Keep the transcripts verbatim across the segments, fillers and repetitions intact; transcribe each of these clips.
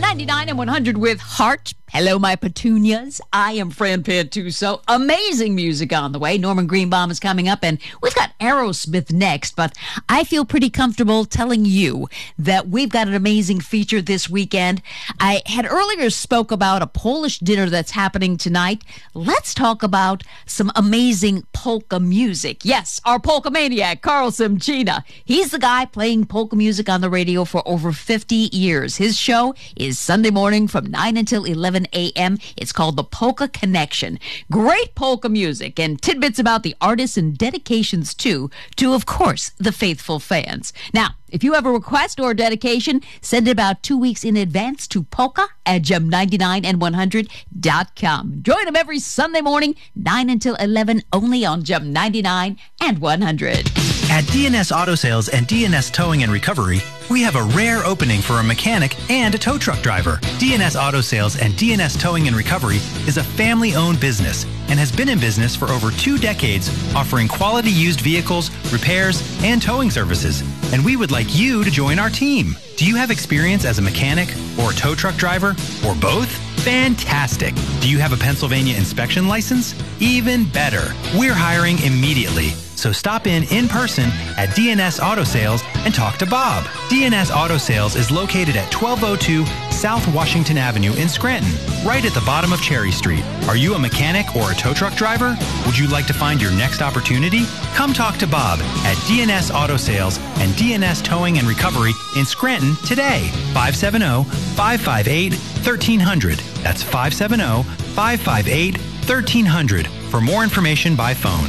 ninety-nine and one hundred with Heart. Hello, my petunias. I am Fran Pantuso. Amazing music on the way. Norman Greenbaum is coming up, and we've got Aerosmith next. But I feel pretty comfortable telling you that we've got an amazing feature this weekend. I had earlier spoke about a Polish dinner that's happening tonight. Let's talk about some amazing polka music. Yes, our polka maniac, Carl Semcina. He's the guy playing polka music on the radio for over fifty years. His show is Sunday morning from nine until eleven a.m. It's called The Polka Connection. Great polka music and tidbits about the artists and dedications too, to, of course, the faithful fans. Now, if you have a request or a dedication, send it about two weeks in advance to polka at gem ninety-nine and one hundred dot com. Join them every Sunday morning, nine until eleven, only on Gem ninety-nine and one hundred. At D N S Auto Sales and D N S Towing and Recovery, we have a rare opening for a mechanic and a tow truck driver. D N S Auto Sales and D N S Towing and Recovery is a family-owned business and has been in business for over two decades, offering quality used vehicles, repairs, and towing services. And we would like you to join our team. Do you have experience as a mechanic or a tow truck driver or both? Fantastic. Do you have a Pennsylvania inspection license? Even better. We're hiring immediately. So stop in in person at D N S Auto Sales and talk to Bob. D N S Auto Sales is located at twelve oh two South Washington Avenue in Scranton, right at the bottom of Cherry Street. Are you a mechanic or a tow truck driver? Would you like to find your next opportunity? Come talk to Bob at D N S Auto Sales and D N S Towing and Recovery in Scranton today. five seven zero, five five eight, one three zero zero. That's five seven zero, five five eight, one three zero zero. For more information by phone.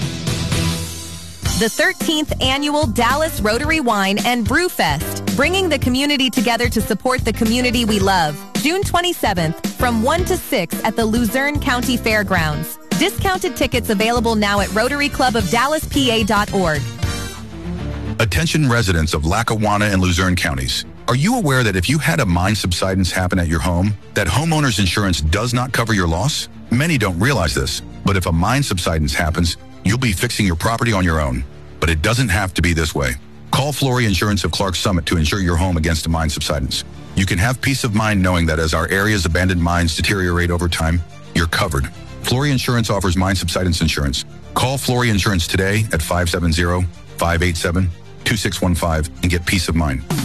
The thirteenth Annual Dallas Rotary Wine and Brew Fest, bringing the community together to support the community we love. June twenty-seventh, from one to six at the Luzerne County Fairgrounds. Discounted tickets available now at rotary club of dallas p a dot org. Attention residents of Lackawanna and Luzerne counties. Are you aware that if you had a mine subsidence happen at your home, that homeowner's insurance does not cover your loss? Many don't realize this, but if a mine subsidence happens, you'll be fixing your property on your own. But it doesn't have to be this way. Call Flory Insurance of Clark Summit to insure your home against a mine subsidence. You can have peace of mind knowing that as our area's abandoned mines deteriorate over time, you're covered. Flory Insurance offers mine subsidence insurance. Call Flory Insurance today at five seven zero, five eight seven, two six one five and get peace of mind.